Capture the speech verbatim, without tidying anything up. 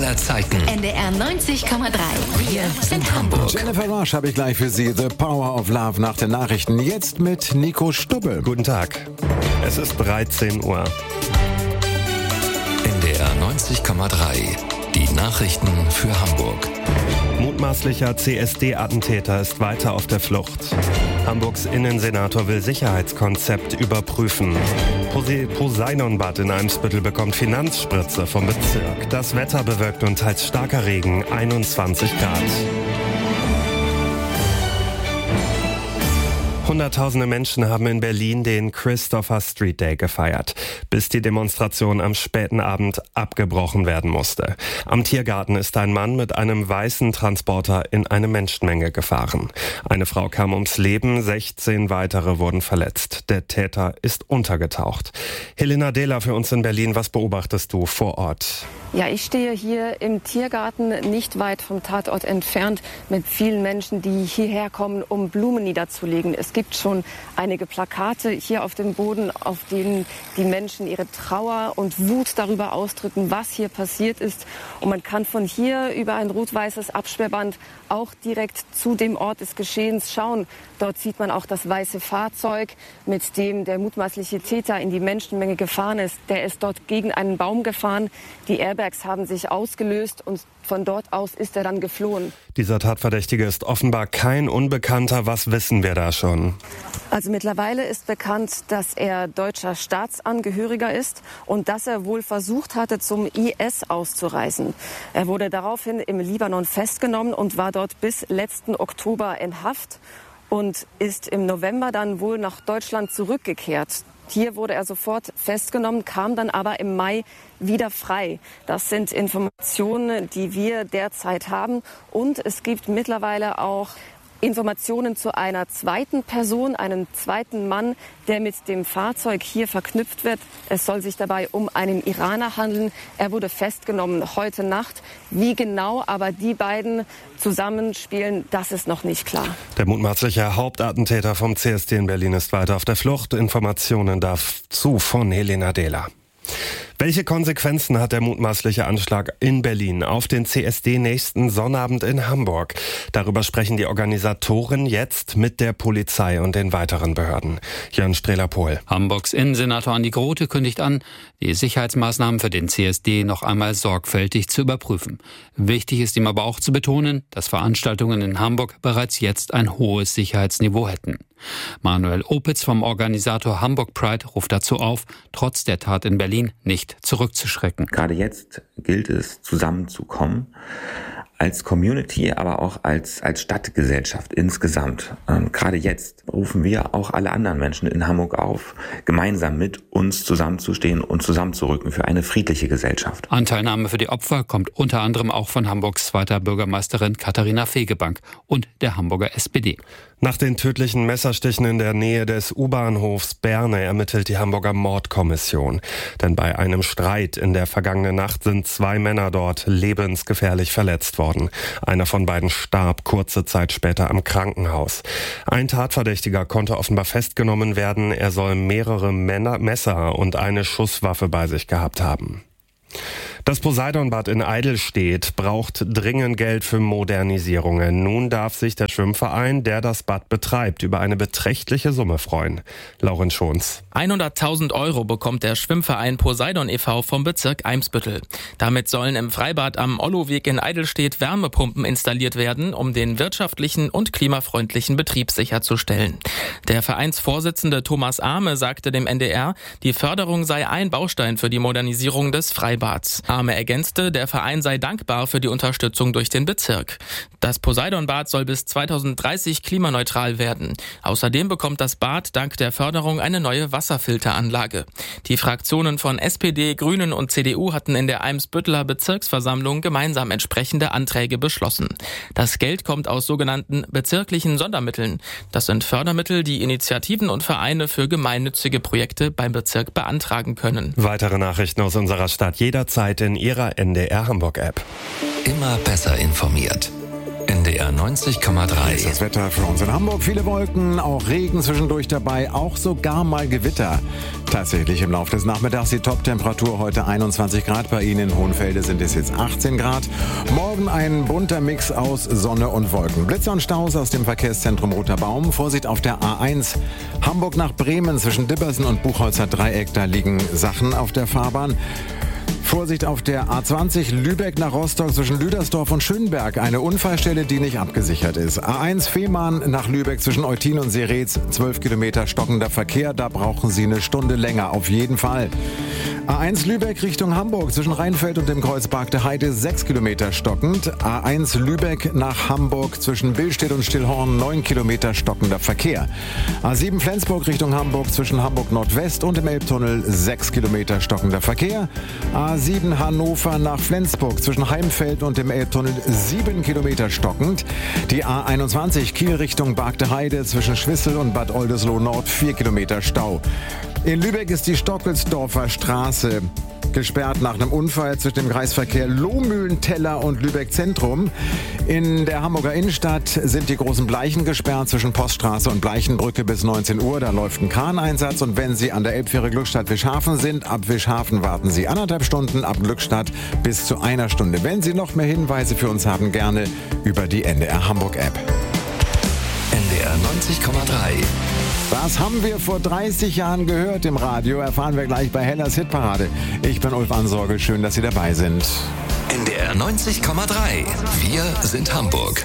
aller Zeiten. N D R neunzig Komma drei. Wir sind Hamburg. Jennifer Roche habe ich gleich für Sie. The Power of Love nach den Nachrichten. Jetzt mit Nico Stubbe. Guten Tag. Es ist dreizehn Uhr. N D R neunzig Komma drei. Die Nachrichten für Hamburg. Mutmaßlicher C S D-Attentäter ist weiter auf der Flucht. Hamburgs Innensenator will Sicherheitskonzept überprüfen. Pose- Poseidonbad in Eimsbüttel bekommt Finanzspritze vom Bezirk. Das Wetter bewölkt und teils starker Regen, einundzwanzig Grad. Hunderttausende Menschen haben in Berlin den Christopher Street Day gefeiert, bis die Demonstration am späten Abend abgebrochen werden musste. Am Tiergarten ist ein Mann mit einem weißen Transporter in eine Menschenmenge gefahren. Eine Frau kam ums Leben, sechzehn weitere wurden verletzt. Der Täter ist untergetaucht. Helena Dehler für uns in Berlin, was beobachtest du vor Ort? Ja, ich stehe hier im Tiergarten, nicht weit vom Tatort entfernt, mit vielen Menschen, die hierher kommen, um Blumen niederzulegen. Es gibt schon einige Plakate hier auf dem Boden, auf denen die Menschen ihre Trauer und Wut darüber ausdrücken, was hier passiert ist. Und man kann von hier über ein rot-weißes Absperrband auch direkt zu dem Ort des Geschehens schauen. Dort sieht man auch das weiße Fahrzeug, mit dem der mutmaßliche Täter in die Menschenmenge gefahren ist. Der ist dort gegen einen Baum gefahren. Die Airbags haben sich ausgelöst und von dort aus ist er dann geflohen. Dieser Tatverdächtige ist offenbar kein Unbekannter. Was wissen wir da schon? Also mittlerweile ist bekannt, dass er deutscher Staatsangehöriger ist und dass er wohl versucht hatte, zum I S auszureisen. Er wurde daraufhin im Libanon festgenommen und war dort bis letzten Oktober in Haft und ist im November dann wohl nach Deutschland zurückgekehrt. Hier wurde er sofort festgenommen, kam dann aber im Mai wieder frei. Das sind Informationen, die wir derzeit haben. Und es gibt mittlerweile auch Informationen zu einer zweiten Person, einem zweiten Mann, der mit dem Fahrzeug hier verknüpft wird. Es soll sich dabei um einen Iraner handeln. Er wurde festgenommen heute Nacht. Wie genau aber die beiden zusammenspielen, das ist noch nicht klar. Der mutmaßliche Hauptattentäter vom C S D in Berlin ist weiter auf der Flucht. Informationen dazu von Helena Dehler. Welche Konsequenzen hat der mutmaßliche Anschlag in Berlin auf den C S D nächsten Sonnabend in Hamburg? Darüber sprechen die Organisatoren jetzt mit der Polizei und den weiteren Behörden. Jörn Strehler-Pohl. Hamburgs Innensenator Andi Grote kündigt an, die Sicherheitsmaßnahmen für den C S D noch einmal sorgfältig zu überprüfen. Wichtig ist ihm aber auch zu betonen, dass Veranstaltungen in Hamburg bereits jetzt ein hohes Sicherheitsniveau hätten. Manuel Opitz vom Organisator Hamburg Pride ruft dazu auf, trotz der Tat in Berlin nicht zurückzuschrecken. Gerade jetzt gilt es, zusammenzukommen, als Community, aber auch als, als Stadtgesellschaft insgesamt. Ähm, gerade jetzt rufen wir auch alle anderen Menschen in Hamburg auf, gemeinsam mit uns zusammenzustehen und zusammenzurücken für eine friedliche Gesellschaft. Anteilnahme für die Opfer kommt unter anderem auch von Hamburgs zweiter Bürgermeisterin Katharina Fegebank und der Hamburger S P D. Nach den tödlichen Messerstichen in der Nähe des U-Bahnhofs Berne ermittelt die Hamburger Mordkommission. Denn bei einem Streit in der vergangenen Nacht sind zwei Männer dort lebensgefährlich verletzt worden. Einer von beiden starb kurze Zeit später am Krankenhaus. Ein Tatverdächtiger konnte offenbar festgenommen werden. Er soll mehrere Männer, Messer und eine Schusswaffe bei sich gehabt haben. Das Poseidonbad in Eidelstedt braucht dringend Geld für Modernisierungen. Nun darf sich der Schwimmverein, der das Bad betreibt, über eine beträchtliche Summe freuen. Lauren Schons. hunderttausend Euro bekommt der Schwimmverein Poseidon e V vom Bezirk Eimsbüttel. Damit sollen im Freibad am Olloweg in Eidelstedt Wärmepumpen installiert werden, um den wirtschaftlichen und klimafreundlichen Betrieb sicherzustellen. Der Vereinsvorsitzende Thomas Ahme sagte dem N D R, die Förderung sei ein Baustein für die Modernisierung des Freibads. Ahme ergänzte, der Verein sei dankbar für die Unterstützung durch den Bezirk. Das Poseidonbad soll bis zweitausenddreißig klimaneutral werden. Außerdem bekommt das Bad dank der Förderung eine neue Wasserfilteranlage. Die Fraktionen von S P D, Grünen und C D U hatten in der Eimsbütteler Bezirksversammlung gemeinsam entsprechende Anträge beschlossen. Das Geld kommt aus sogenannten bezirklichen Sondermitteln. Das sind Fördermittel, die Initiativen und Vereine für gemeinnützige Projekte beim Bezirk beantragen können. Weitere Nachrichten aus unserer Stadt jederzeit in Ihrer N D R Hamburg App. Immer besser informiert. N N D R neunzig Komma drei. Das Wetter für uns in Hamburg. Viele Wolken, auch Regen zwischendurch dabei, auch sogar mal Gewitter. Tatsächlich im Laufe des Nachmittags die Top-Temperatur heute einundzwanzig Grad. Bei Ihnen in Hohenfelde sind es jetzt achtzehn Grad. Morgen ein bunter Mix aus Sonne und Wolken. Blitze und Staus aus dem Verkehrszentrum Roter Baum. Vorsicht auf der A eins. Hamburg nach Bremen zwischen Dibbersen und Buchholzer Dreieck. Da liegen Sachen auf der Fahrbahn. Vorsicht auf der A zwanzig Lübeck nach Rostock zwischen Lüdersdorf und Schönberg. Eine Unfallstelle, die nicht abgesichert ist. A eins Fehmarn nach Lübeck zwischen Eutin und Seretz. zwölf Kilometer stockender Verkehr. Da brauchen Sie eine Stunde länger. Auf jeden Fall. A eins Lübeck Richtung Hamburg zwischen Rheinfeld und dem Kreuz Bargte Heide. sechs Kilometer stockend. A eins Lübeck nach Hamburg zwischen Billstedt und Stillhorn. neun Kilometer stockender Verkehr. A sieben Flensburg Richtung Hamburg zwischen Hamburg Nordwest und dem Elbtunnel. sechs Kilometer stockender Verkehr. A sieben Hannover nach Flensburg zwischen Heimfeld und dem Elbtunnel sieben Kilometer stockend. Die A einundzwanzig Kiel Richtung Bargte Heide zwischen Schwissel und Bad Oldesloe Nord vier Kilometer Stau. In Lübeck ist die Stockelsdorfer Straße gesperrt nach einem Unfall zwischen dem Kreisverkehr Lohmühlen-Teller und Lübeck Zentrum. In der Hamburger Innenstadt sind die großen Bleichen gesperrt zwischen Poststraße und Bleichenbrücke bis neunzehn Uhr. Da läuft ein Kraneinsatz und wenn Sie an der Elbfähre Glückstadt-Wischhafen sind, ab Wischhafen warten Sie anderthalb Stunden, ab Glückstadt bis zu einer Stunde. Wenn Sie noch mehr Hinweise für uns haben, gerne über die N D R Hamburg App. N D R neunzig Komma drei. Was haben wir vor dreißig Jahren gehört im Radio? Erfahren wir gleich bei Hellas Hitparade. Ich bin Ulf Ansorge. Schön, dass Sie dabei sind. N D R neunzig Komma drei. Wir sind Hamburg.